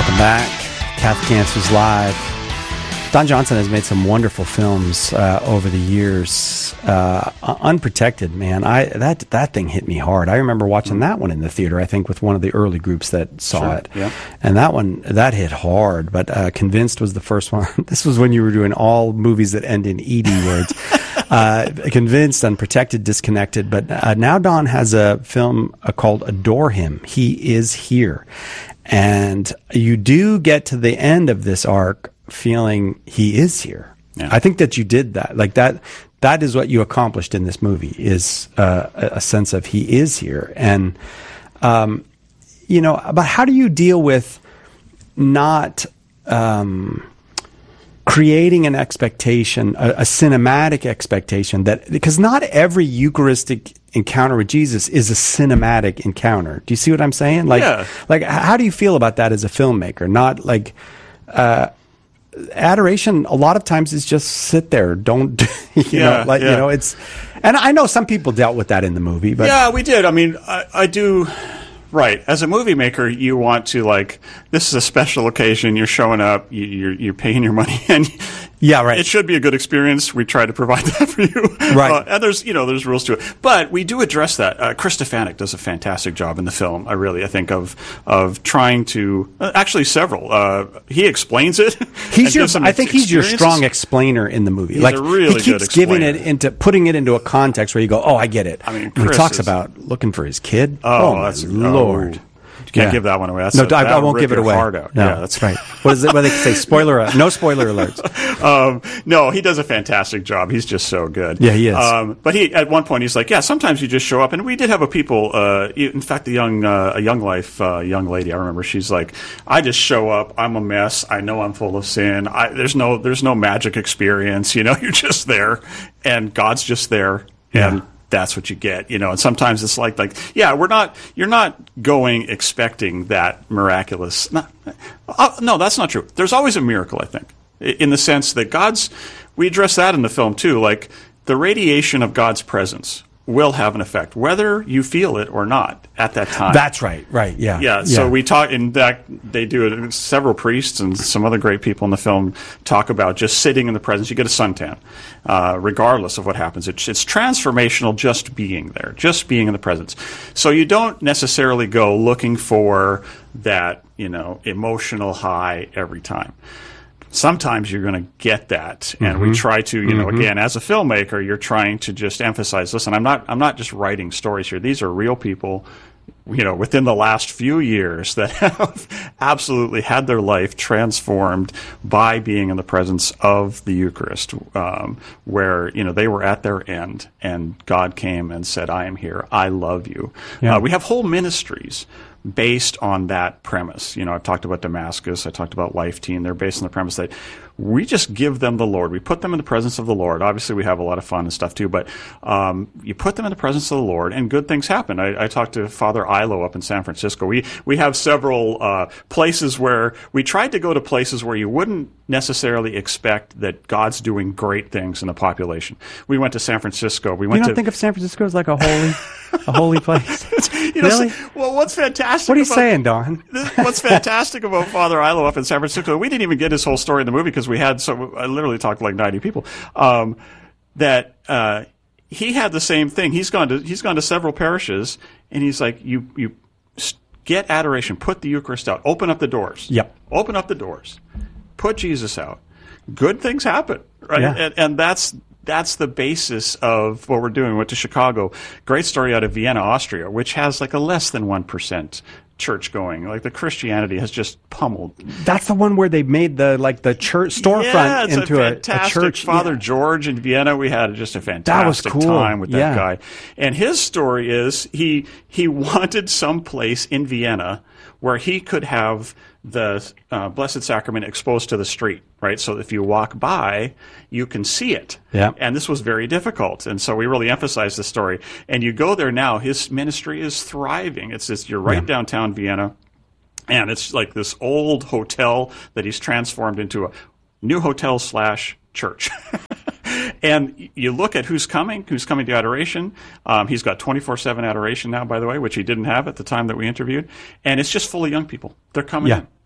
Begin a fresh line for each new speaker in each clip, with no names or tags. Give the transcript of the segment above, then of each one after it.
Back. Catholic Answers Live. Don Johnson has made some wonderful films over the years. Unprotected, man. That thing hit me hard. I remember watching that one in the theater, I think, with one of the early groups that saw it.
Yeah.
And that hit hard. But Convinced was the first one. This was when you were doing all movies that end in ED words. Convinced, Unprotected, Disconnected. But now Don has a film called Adore Him. He is Here. And you do get to the end of this arc feeling he is here.
Yeah.
I think that you did that. Like that is what you accomplished in this movie, is a sense of he is here. And, but how do you deal with not creating an expectation, a cinematic expectation, that because not every Eucharistic encounter with Jesus is a cinematic encounter. Do you see what I'm saying? Like, how do you feel about that as a filmmaker? Not like adoration. A lot of times is just sit there. Don't it's. And I know some people dealt with that in the movie, but
yeah, we did. I mean, I do. Right. As a movie maker, you want to, like, this is a special occasion. You're showing up. You're paying your money, and
yeah, right.
It should be a good experience. We try to provide that for you,
right?
And there's rules to it, but we do address that. Chris Stefanik does a fantastic job in the film. I think of trying to actually several. He explains it.
I think he's your strong explainer in the movie.
He's
like
a really
he keeps giving it putting it into a context where you go, oh, I get it.
I mean,
he talks about looking for his kid.
Oh,
my
that's
Lord.
You can't give that one away.
I won't give it away.
Heart out.
No,
yeah, that's
right. What is it? What they say? No spoiler alerts.
No, he does a fantastic job. He's just so good.
Yeah, he is.
But at one point he's like, yeah, sometimes you just show up, and we did have in fact, a young lady. I remember she's like, I just show up. I'm a mess. I know I'm full of sin. There's no magic experience. You're just there, and God's just there, and that's what you get, and sometimes it's like, you're not going expecting that miraculous. No, that's not true. There's always a miracle, I think, in the sense that we address that in the film too, like the radiation of God's presence will have an effect, whether you feel it or not at that time.
That's right. Yeah.
Yeah. So we talk, in fact, they do it. Several priests and some other great people in the film talk about just sitting in the presence. You get a suntan, regardless of what happens. It's transformational just being there, just being in the presence. So you don't necessarily go looking for that, emotional high every time. Sometimes you're going to get that, and we try to, again, as a filmmaker, you're trying to just emphasize, listen, I'm not just writing stories here. These are real people, within the last few years that have absolutely had their life transformed by being in the presence of the Eucharist, where, they were at their end, and God came and said, I am here. I love you.
Yeah.
We have whole ministries based on that premise. I've talked about Damascus. I talked about Life Teen. They're based on the premise that we just give them the Lord. We put them in the presence of the Lord. Obviously, we have a lot of fun and stuff too, but you put them in the presence of the Lord, and good things happen. I talked to Father Ilo up in San Francisco. We have several places where we tried to go to places where you wouldn't necessarily expect that God's doing great things in the population. We went to San Francisco.
You don't think of San Francisco as like a holy place? Really?
Well, what's fantastic?
What are you saying, Don?
What's fantastic about Father Ilo up in San Francisco? We didn't even get his whole story in the movie because I literally talked to like 90 people. That he had the same thing. He's gone to several parishes, and he's like, you get adoration, put the Eucharist out, open up the doors.
Yep.
Open up the doors, put Jesus out. Good things happen, right?
Yeah.
And that's the basis of what we're doing. We went to Chicago. Great story out of Vienna, Austria, which has like a less than 1% church going. Like the Christianity has just pummeled.
That's the one where they made the church storefront into a church.
Father George in Vienna, we had just a fantastic time with that guy. And his story is he wanted some place in Vienna where he could have the Blessed Sacrament exposed to the street, right? So if you walk by, you can see it.
Yeah.
And this was very difficult. And so we really emphasized the story. And you go there now, his ministry is thriving. You're right downtown Vienna. And it's like this old hotel that he's transformed into a new hotel / church. And you look at who's coming to adoration. He's got 24/7 adoration now, by the way, which he didn't have at the time that we interviewed. And it's just full of young people. They're coming in.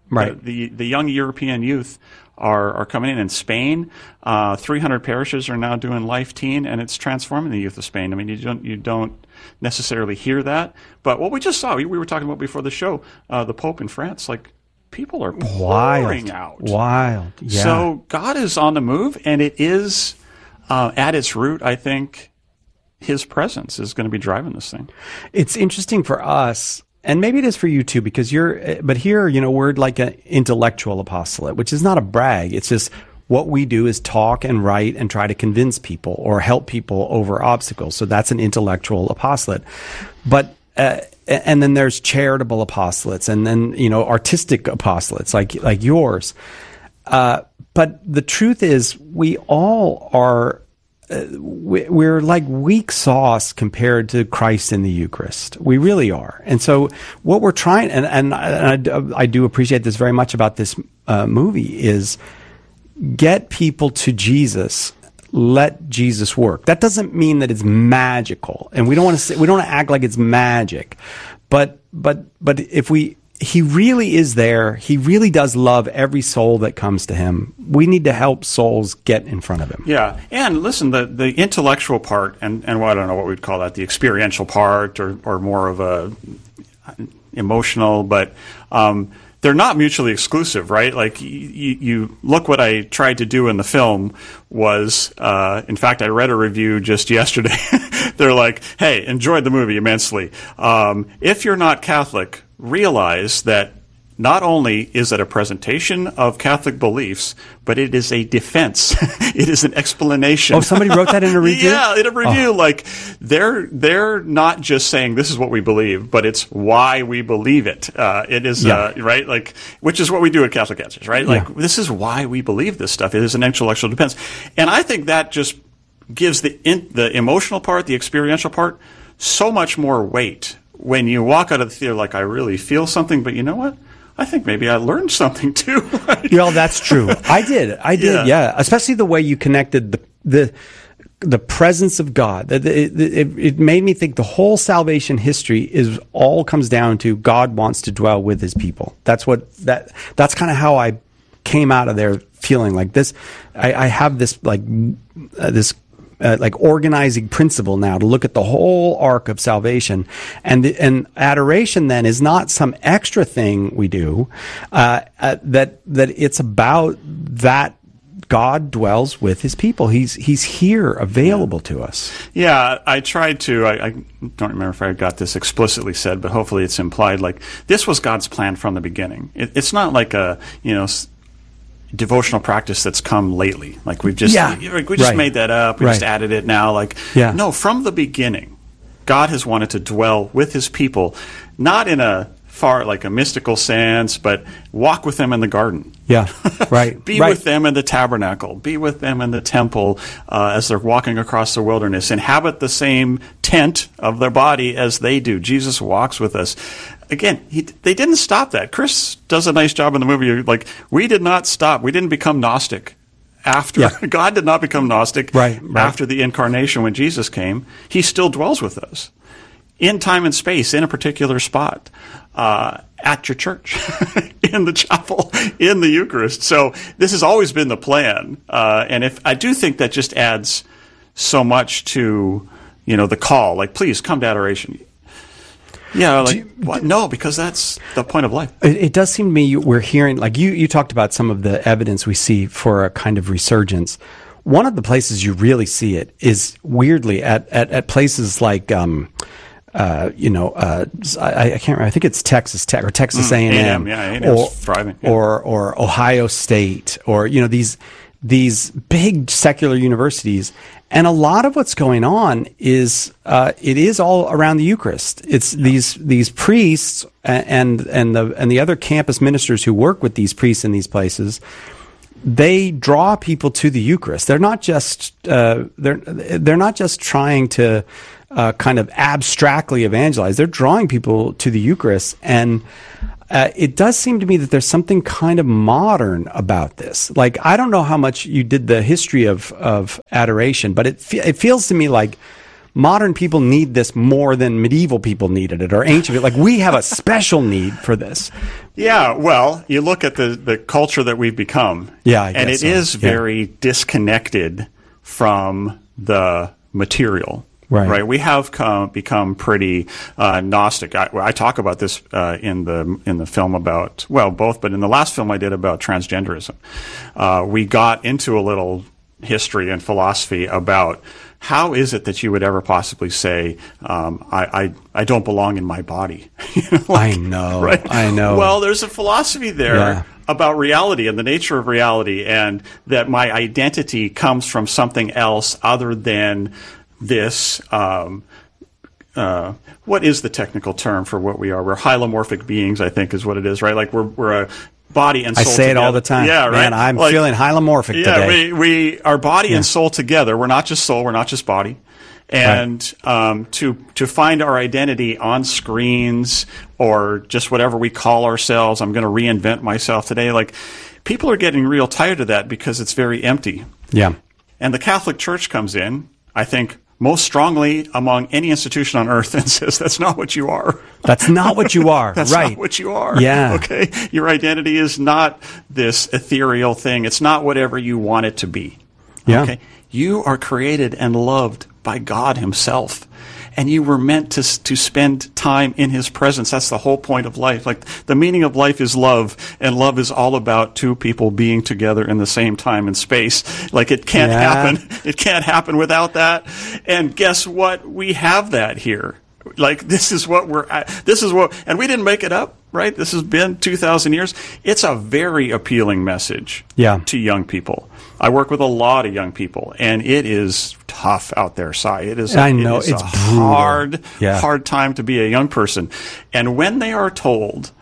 Right.
The young European youth are coming in. In Spain, 300 parishes are now doing Life Teen, and it's transforming the youth of Spain. I mean, you don't necessarily hear that, but what we just saw, we were talking about before the show, the Pope in France, like, people are pouring out.
Wild. Yeah.
So God is on the move, and it is, at its root, I think, his presence is going to be driving this thing.
It's interesting for us, and maybe it is for you too, because but here, we're like an intellectual apostolate, which is not a brag. It's just what we do is talk and write and try to convince people or help people over obstacles. So that's an intellectual apostolate. But, and then there's charitable apostolates, and then, artistic apostolates like yours. But the truth is, we all are, we're like weak sauce compared to Christ in the Eucharist. We really are. And so what we're trying, and I do appreciate this very much about this movie, is get people to Jesus. Let Jesus work. That doesn't mean that it's magical, and we don't want to act like it's magic. But if he really is there. He really does love every soul that comes to him. We need to help souls get in front of him.
Yeah, and listen, the intellectual part, and well, I don't know what we'd call that, the experiential part, or more of a emotional, but they're not mutually exclusive, right? Like, you look, what I tried to do in the film was, in fact, I read a review just yesterday. They're like, hey, enjoyed the movie immensely. If you're not Catholic, realize that not only is it a presentation of Catholic beliefs, but it is a defense. It is an explanation.
Oh, somebody wrote that in a review?
Yeah, in a review. Oh. Like, they're not just saying this is what we believe, but it's why we believe it. It is, right? Like, which is what we do at Catholic Answers, right? Like, this is why we believe this stuff. It is an intellectual defense. And I think that just gives the emotional part, the experiential part, so much more weight. When you walk out of the theater, like, I really feel something, but you know what? I think maybe I learned something too.
Well, that's true. I did. Yeah. Especially the way you connected the presence of God. It made me think the whole salvation history all comes down to God wants to dwell with his people. That's kind of how I came out of there feeling like this. I have this organizing principle now to look at the whole arc of salvation, and adoration then is not some extra thing we do. That it's about that God dwells with his people. He's here, available to us.
Yeah, I tried to. I don't remember if I got this explicitly said, but hopefully it's implied. Like, this was God's plan from the beginning. It's not like a devotional practice that's come lately. Like, we just made that up. We just added it now. Like, no, from the beginning, God has wanted to dwell with his people, not in a like a mystical sense, but walk with them in the garden.
Yeah, right.
Be with them in the tabernacle. Be with them in the temple as they're walking across the wilderness. Inhabit the same tent of their body as they do. Jesus walks with us. Again, they didn't stop that. Chris does a nice job in the movie. Like, we did not stop. We didn't become Gnostic after. Yeah. God did not become Gnostic after the incarnation when Jesus came. He still dwells with us in time and space, in a particular spot, at your church, in the chapel, in the Eucharist. So this has always been the plan. And I do think that just adds so much to, the call. Like, please come to adoration. Yeah, no, because that's the point of life.
It does seem to me we're hearing, like you talked about some of the evidence we see for a kind of resurgence. One of the places you really see it is weirdly at places like, I can't remember. I think it's Texas Tech or Texas A&M.
A&M's thriving. Yeah.
Or Ohio State, or these big secular universities. And a lot of what's going on is it is all around the Eucharist. It's these priests and the other campus ministers who work with these priests in these places. They draw people to the Eucharist. They're not just they're not just trying to kind of abstractly evangelize. They're drawing people to the Eucharist, and it does seem to me that there's something kind of modern about this. Like, I don't know how much you did the history of adoration, but it feels to me like modern people need this more than medieval people needed it or ancient people. Like, we have a special need for this.
Yeah, well, you look at the culture that we've become.
Yeah,
and it is very disconnected from the material. Right. We have become pretty Gnostic. I talk about this in the film about, well, both, but in the last film I did about transgenderism. We got into a little history and philosophy about how is it that you would ever possibly say, I don't belong in my body?
I know.
Right?
I know.
Well, there's a philosophy there about reality and the nature of reality, and that my identity comes from something else other than this, what is the technical term for what we are? We're hylomorphic beings, I think is what it is, right? Like we're a body and soul
I say
together.
it all the time.
Yeah, right.
Man, I'm feeling hylomorphic today.
Yeah, we are body and soul together. We're not just soul, we're not just body. And to find our identity on screens or just whatever we call ourselves, I'm going to reinvent myself today. Like, people are getting real tired of that because it's very empty.
Yeah.
And the Catholic Church comes in, I think, most strongly among any institution on earth and says, that's not what you are.
That's not what you are.
That's
right.
not what you are.
Yeah.
Okay? Your identity is not this ethereal thing. It's not whatever you want it to be.
Yeah.
Okay? You are created and loved by God himself. And you were meant to spend time in his presence. That's the whole point of life. Like, the meaning of life is love, and love is all about two people being together in the same time and space. Like, it can't happen. It can't happen without that. And guess what? We have that here. Like, this is what we're at. This is what, and we didn't make it up, right? This has been 2,000 years. It's a very appealing message to young people. I work with a lot of young people, and it is tough out there, Si. It is.
I know, it's
a hard time to be a young person. And when they are told,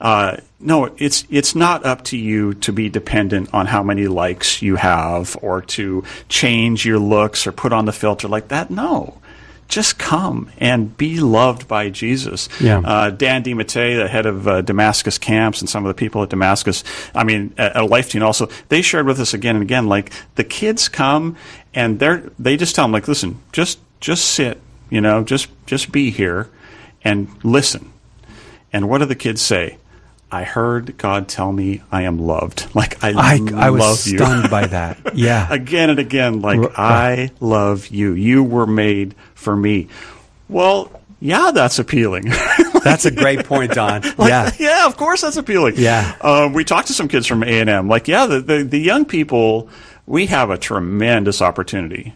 no, it's not up to you to be dependent on how many likes you have or to change your looks or put on the filter like that. No. Just come and be loved by Jesus.
Yeah.
Dan DiMattei, the head of Damascus camps, and some of the people at Damascus, at Life Teen also, they shared with us again and again, like, the kids come and they just tell them, like, listen, just sit, just be here and listen. And what do the kids say? I heard God tell me I am loved. Like, I
was
you.
stunned by that. Yeah.
Again and again, like, I love you. You were made for me. Well, yeah, that's appealing.
That's a great point, Don.
Yeah, of course that's appealing.
Yeah.
We talked to some kids from A&M. Like, the young people, we have a tremendous opportunity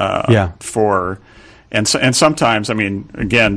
for, and sometimes, again,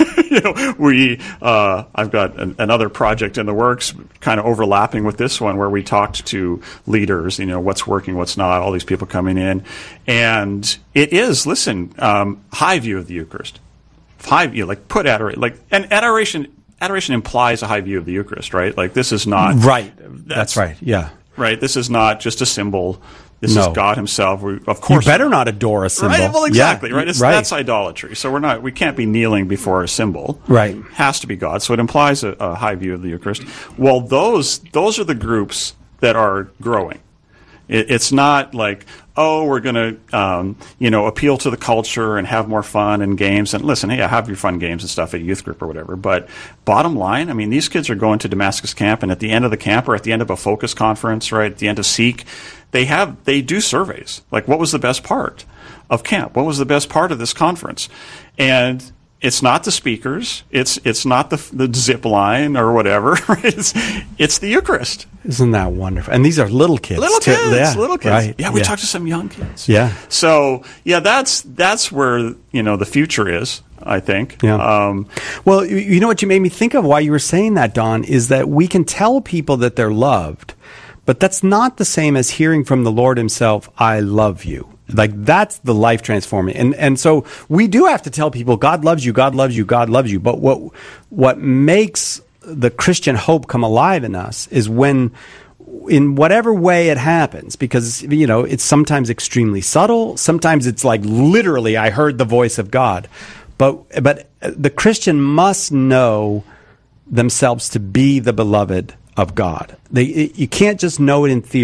I've got another project in the works, kind of overlapping with this one, where we talked to leaders, what's working, what's not, all these people coming in. And it is, high view of the Eucharist. High view, like, put adoration, like, and adoration implies a high view of the Eucharist, right? Like, this is not.
Right. That's right. Yeah.
Right. This is not just a symbol. This is God himself. Of course,
you better not adore a symbol.
Right? Well, exactly.
Yeah.
Right. That's idolatry. So we can't be kneeling before a symbol.
Right.
It has to be God. So it implies a high view of the Eucharist. Well, those are the groups that are growing. It's not like, we're going to, appeal to the culture and have more fun and games. And listen, hey, have your fun games and stuff at youth group or whatever. But bottom line, these kids are going to Damascus camp, and at the end of the camp or at the end of a focus conference, right, at the end of Seek, they do surveys. Like, what was the best part of camp? What was the best part of this conference? And it's not the speakers. It's not the zip line or whatever. It's the Eucharist.
Isn't that wonderful? And these are little kids.
Little kids.
Right.
Yeah, we talked to some young kids.
Yeah.
So, that's where, the future is, I think.
Yeah. Well, you know what you made me think of while you were saying that, Don, is that we can tell people that they're loved, but that's not the same as hearing from the Lord himself, I love you. Like, that's the life transforming. And so we do have to tell people, God loves you, God loves you, God loves you. But what makes the Christian hope come alive in us is when, in whatever way it happens, because, it's sometimes extremely subtle. Sometimes it's like, literally, I heard the voice of God. But the Christian must know themselves to be the beloved of God. You can't just know it in theory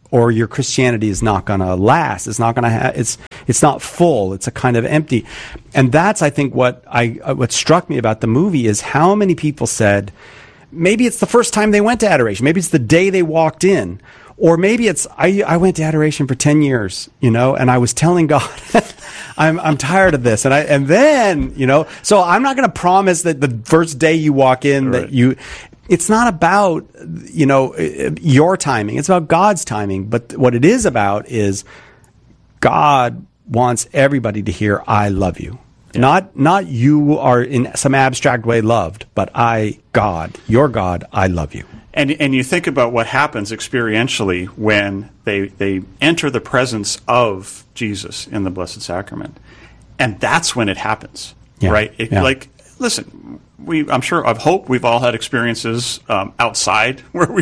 or your Christianity is not going to last. It's not going to have, it's not full. It's a kind of empty. And that's, I think, what struck me about the movie is how many people said, maybe it's the first time they went to adoration. Maybe it's the day they walked in. Or maybe it's, I went to adoration for 10 years, and I was telling God, I'm tired of this. And then, so I'm not going to promise that the first day you walk in that it's not about, your timing. It's about God's timing. But what it is about is God wants everybody to hear, I love you. Yeah. Not you are in some abstract way loved, but God, your God, I love you.
And you think about what happens experientially when they enter the presence of Jesus in the Blessed Sacrament. And that's when it happens, right? Like, listen, I hope we've all had experiences outside where we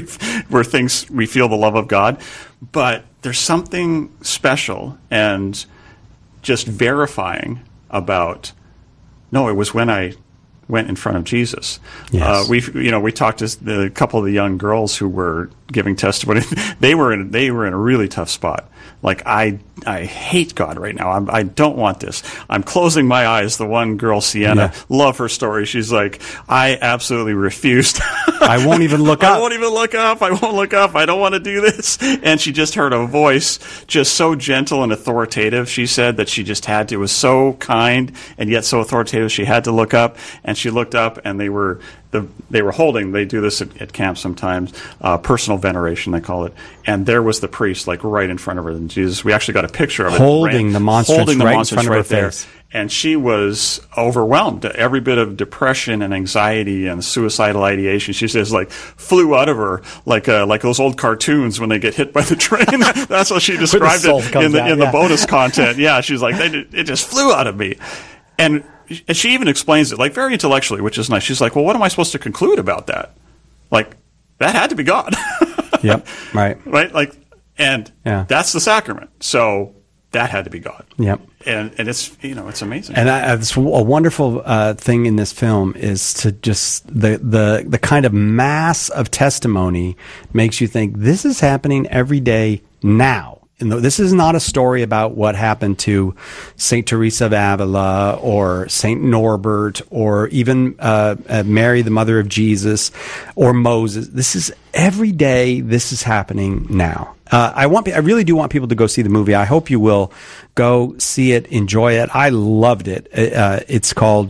feel the love of God. But there's something special and just verifying about, no, it was when I went in front of Jesus. Yes. We talked to a couple of the young girls who were giving testimony. They were in a really tough spot. Like, I hate God right now. I don't want this. I'm closing my eyes. The one girl, Sienna, love her story. She's like, I absolutely refused.
I won't even look up.
I won't even look up. I won't look up. I don't want to do this. And she just heard a voice just so gentle and authoritative. She said that she just had to. It was so kind and yet so authoritative. She had to look up, and she looked up, and they were holding, they do this at camp sometimes, personal veneration, they call it. And there was the priest, like, right in front of her. And Jesus, we actually got a picture of it.
Holding the monstrance right in front of her face.
And she was overwhelmed. Every bit of depression and anxiety and suicidal ideation, she says, like, flew out of her like those old cartoons when they get hit by the train. That's how she described it in the bonus content. Yeah, she's like, it just flew out of me. And she even explains it, like, very intellectually, which is nice. She's like, well, what am I supposed to conclude about that? Like, that had to be God.
Yep, right.
Right? Like, and that's the sacrament. So that had to be God.
Yep.
And it's, it's amazing.
And it's a wonderful thing in this film is to just, the kind of mass of testimony makes you think this is happening every day now. And this is not a story about what happened to St. Teresa of Avila or St. Norbert or even Mary, the mother of Jesus, or Moses. This is every day. This is happening now. I really do want people to go see the movie. I hope you will go see it, enjoy it. I loved it. It's called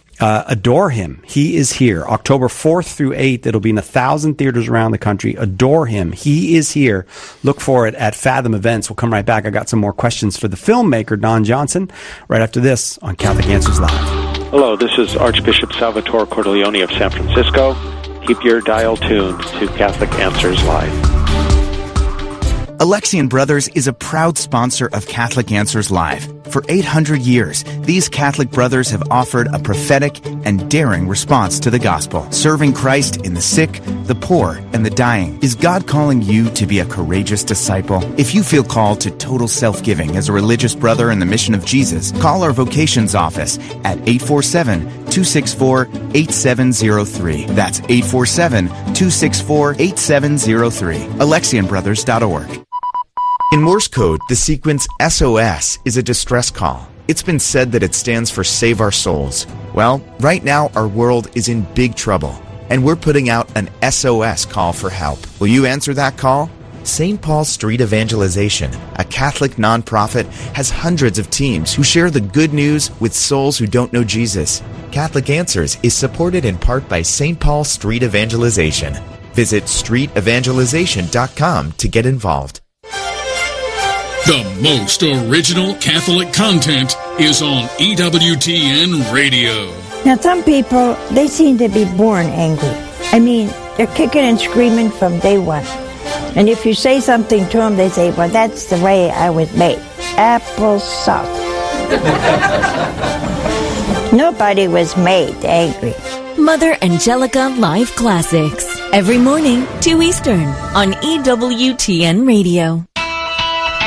Adore Him. He is here. October 4th through 8th. It'll be in 1,000 theaters around the country. Adore Him. He is here. Look for it at Fathom Events. We'll come right back. I got some more questions for the filmmaker, Don Johnson, right after this on Catholic Answers Live.
Hello, this is Archbishop Salvatore Cordileone of San Francisco. Keep your dial tuned to Catholic Answers Live.
Alexian Brothers is a proud sponsor of Catholic Answers Live. For 800 years, these Catholic brothers have offered a prophetic and daring response to the gospel, serving Christ in the sick, the poor, and the dying. Is God calling you to be a courageous disciple? If you feel called to total self-giving as a religious brother in the mission of Jesus, call our vocations office at 847-264-8703. That's 847-264-8703. AlexianBrothers.org. In Morse code, the sequence SOS is a distress call. It's been said that it stands for Save Our Souls. Well, right now our world is in big trouble, and we're putting out an SOS call for help. Will you answer that call? St. Paul Street Evangelization, a Catholic nonprofit, has hundreds of teams who share the good news with souls who don't know Jesus. Catholic Answers is supported in part by St. Paul Street Evangelization. Visit streetevangelization.com to get involved.
The most original Catholic content is on EWTN Radio.
Now, some people, they seem to be born angry. I mean, they're kicking and screaming from day one. And if you say something to them, they say, well, that's the way I was made. Applesauce. Nobody was made angry.
Mother Angelica Live Classics. Every morning, 2 Eastern, on EWTN Radio.